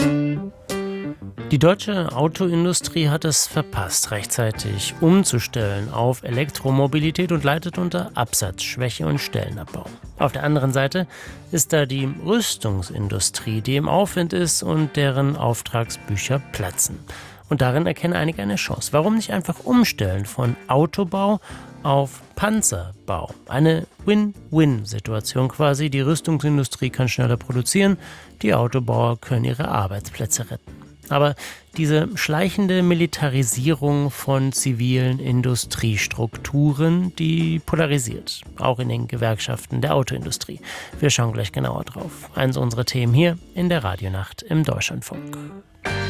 Die deutsche Autoindustrie hat es verpasst, rechtzeitig umzustellen auf Elektromobilität und leidet unter Absatzschwäche und Stellenabbau. Auf der anderen Seite ist da die Rüstungsindustrie, die im Aufwind ist und deren Auftragsbücher platzen. Und darin erkennen einige eine Chance. Warum nicht einfach umstellen von Autobau auf Panzerbau? Eine Win-Win-Situation quasi. Die Rüstungsindustrie kann schneller produzieren, die Autobauer können ihre Arbeitsplätze retten. Aber diese schleichende Militarisierung von zivilen Industriestrukturen, die polarisiert, auch in den Gewerkschaften der Autoindustrie. Wir schauen gleich genauer drauf. Eins unserer Themen hier in der Radionacht im Deutschlandfunk.